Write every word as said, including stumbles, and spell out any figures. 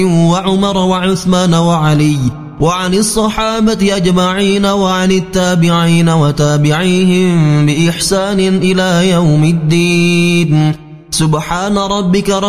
وعمر وعثمان وعلي وعن الصحابة أجمعين وعن التابعين وتابعيهم بإحسان إلى يوم الدين. سبحان ربك رب